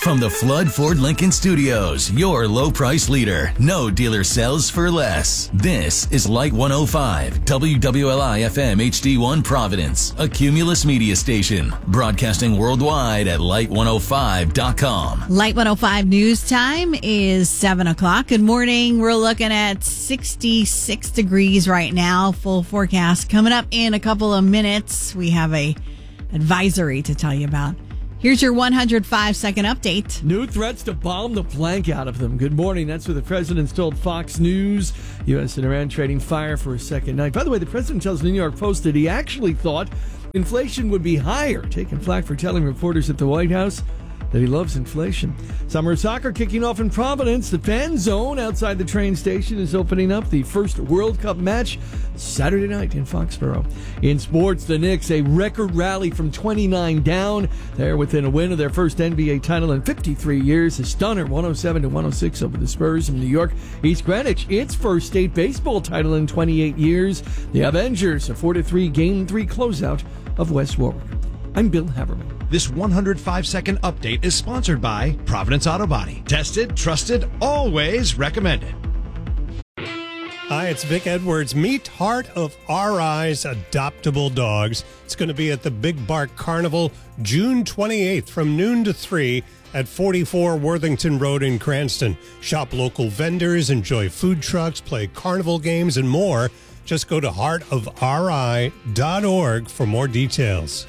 From the Flood Ford Lincoln Studios, your low price leader. No dealer sells for less. This is Light 105, WWLI FM HD1 Providence, a Cumulus media station, broadcasting worldwide at light105.com. Light 105 news time is 7 o'clock. Good morning. We're looking at 66 degrees right now. Full forecast coming up in a couple of minutes. We have a advisory to tell you about. Here's your 105-second update. New threats to bomb the blank out of them. Good morning. That's what the president's told Fox News. U.S. and Iran trading fire for a second night. By the way, the president tells the New York Post that he actually thought inflation would be higher, taking flack for telling reporters at the White House that he loves inflation. Summer soccer kicking off in Providence. The fan zone outside the train station is opening up. The first World Cup match Saturday night in Foxborough. In sports, the Knicks, a record rally from 29 down. They're within a win of their first NBA title in 53 years. A stunner 107-106 over the Spurs in New York. East Greenwich, its first state baseball title in 28 years. The Avengers, a 4-3 Game 3 closeout of West Warwick. I'm Bill Haberman. This 105-second update is sponsored by Providence Auto Body. Tested, trusted, always recommended. Hi, it's Vic Edwards. Meet Heart of Our Eyes Adoptable Dogs. It's going to be at the Big Bark Carnival June 28th from noon to 3 at 44 Worthington Road in Cranston. Shop local vendors, enjoy food trucks, play carnival games, and more. Just go to heartofri.org for more details.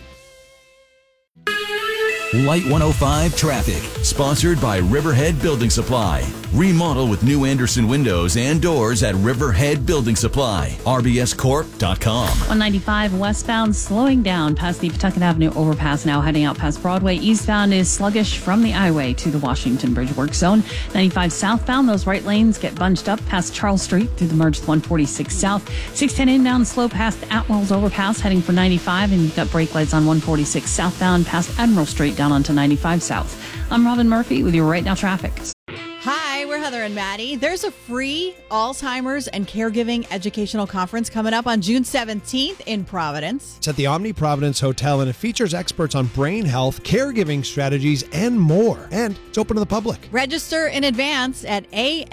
Light 105 traffic, sponsored by Riverhead Building Supply. Remodel with new Anderson windows and doors at Riverhead Building Supply. RBScorp.com. 195 westbound slowing down past the Pawtucket Avenue overpass, now heading out past Broadway. Eastbound is sluggish from the I-Way to the Washington Bridge work zone. 95 southbound, those right lanes get bunched up past Charles Street through the merge with 146 south. 610 inbound slow past Atwell's overpass heading for 95, and you've got brake lights on 146 southbound past Admiral Street down onto 95 south. I'm Robin Murphy with your Right Now traffic. Hi, we're Heather and Maddie. There's a free Alzheimer's and Caregiving Educational Conference coming up on June 17th in Providence. It's at the Omni Providence Hotel, and it features experts on brain health, caregiving strategies, and more. And it's open to the public. Register in advance at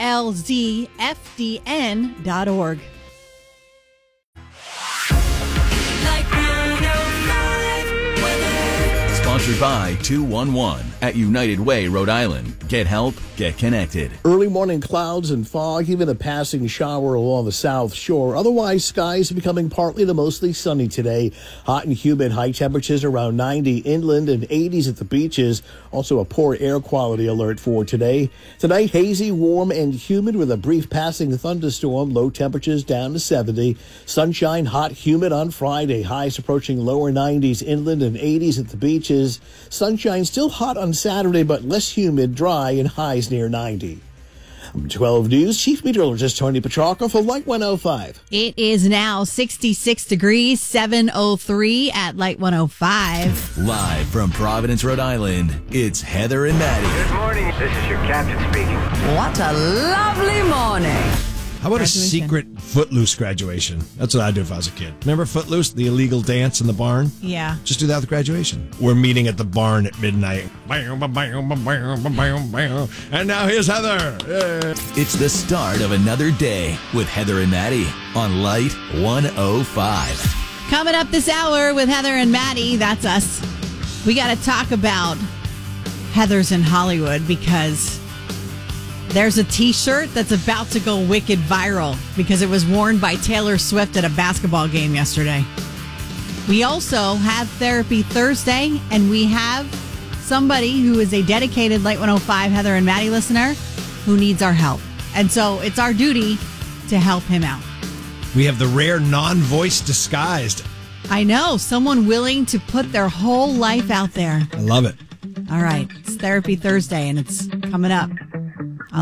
alzfdn.org. Sponsored by 211 at United Way, Rhode Island. Get help, get connected. Early morning clouds and fog, even a passing shower along the south shore. Otherwise, skies are becoming partly to mostly sunny today. Hot and humid, high temperatures around 90 inland and 80s at the beaches. Also a poor air quality alert for today. Tonight, hazy, warm, and humid with a brief passing thunderstorm. Low temperatures down to 70. Sunshine, hot, humid on Friday. Highs approaching lower 90s inland and 80s at the beaches. Sunshine still hot on Saturday, but less humid, dry, and highs near 90. 12 News, Chief Meteorologist Tony Petrarca for Light 105. It is now 66 degrees, 7:03 at Light 105. Live from Providence, Rhode Island, it's Heather and Maddie. Good morning. This is your captain speaking. What a lovely morning. How about a secret Footloose graduation? That's what I'd do if I was a kid. Remember Footloose, the illegal dance in the barn? Yeah. Just do that with graduation. We're meeting at the barn at midnight. And now here's Heather. Yeah. It's the start of another day with Heather and Maddie on Light 105. Coming up this hour with Heather and Maddie, that's us. We got to talk about Heather's in Hollywood because there's a t-shirt that's about to go wicked viral because it was worn by Taylor Swift at a basketball game yesterday. We also have Therapy Thursday, and we have somebody who is a dedicated Light 105 Heather and Maddie listener who needs our help. And so it's our duty to help him out. We have the rare non-voice disguised. I know, someone willing to put their whole life out there. I love it. All right, it's Therapy Thursday, and it's coming up.